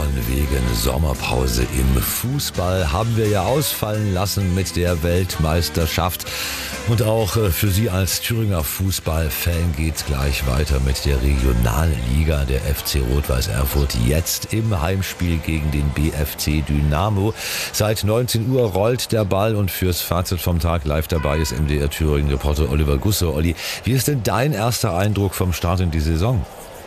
von wegen Sommerpause im Fußball haben wir ja ausfallen lassen mit der Weltmeisterschaft. Und auch für Sie als Thüringer Fußballfan geht's gleich weiter mit der Regionalliga. Der FC Rot-Weiß Erfurt jetzt im Heimspiel gegen den BFC Dynamo. Seit 19 Uhr rollt der Ball und fürs Fazit vom Tag live dabei ist MDR Thüringen-Reporter Oliver Gusse. Olli, wie ist denn dein erster Eindruck vom Start in die Saison?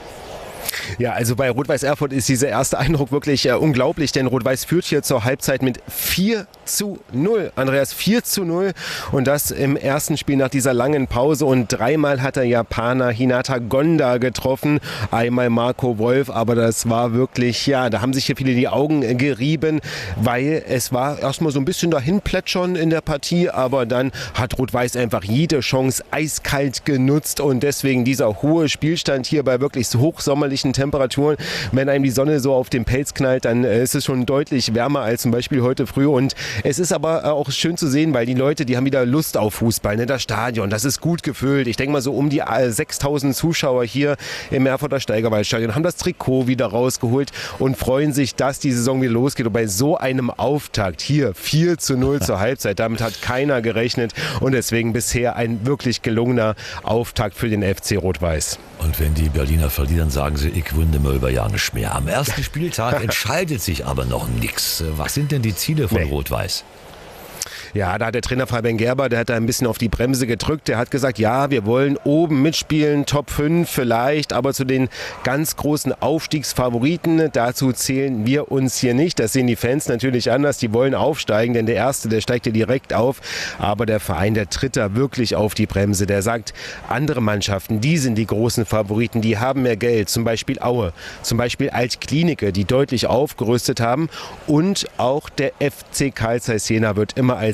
Ja, also bei Rot-Weiß Erfurt ist dieser erste Eindruck wirklich unglaublich, denn Rot-Weiß führt hier zur Halbzeit mit 4:0. Andreas, 4:0 und das im ersten Spiel nach dieser langen Pause und dreimal hat der Japaner Hinata Gonda getroffen, einmal Marco Wolf, aber das war wirklich, ja, da haben sich hier viele die Augen gerieben, weil es war erstmal so ein bisschen dahin plätschern in der Partie, aber dann hat Rot-Weiß einfach jede Chance eiskalt genutzt und deswegen dieser hohe Spielstand hier bei wirklich so hochsommerlichen Temperaturen. Wenn einem die Sonne so auf den Pelz knallt, dann ist es schon deutlich wärmer als zum Beispiel heute früh. Und es ist aber auch schön zu sehen, weil die Leute, die haben wieder Lust auf Fußball. Ne? Das Stadion, das ist gut gefüllt. Ich denke mal so um die 6.000 Zuschauer hier im Erfurter Steigerwaldstadion haben das Trikot wieder rausgeholt und freuen sich, dass die Saison wieder losgeht. Und bei so einem Auftakt hier 4:0 zur Halbzeit, damit hat keiner gerechnet. Und deswegen bisher ein wirklich gelungener Auftakt für den FC Rot-Weiß. Und wenn die Berliner verlieren, sagen sie, ich wunde mal über Jahre nicht mehr. Am ersten Spieltag entscheidet sich aber noch nichts. Was sind denn die Ziele von Rot-Weiß? Ja, da hat der Trainer Fabian Gerber, der hat da ein bisschen auf die Bremse gedrückt. Der hat gesagt, ja, wir wollen oben mitspielen, Top 5 vielleicht, aber zu den ganz großen Aufstiegsfavoriten, dazu zählen wir uns hier nicht. Das sehen die Fans natürlich anders, die wollen aufsteigen, denn der Erste, der steigt ja direkt auf. Aber der Verein, der tritt da wirklich auf die Bremse. Der sagt, andere Mannschaften, die sind die großen Favoriten, die haben mehr Geld. Zum Beispiel Aue, zum Beispiel Altklinike, die deutlich aufgerüstet haben. Und auch der FC Carl Zeiss Jena wird immer als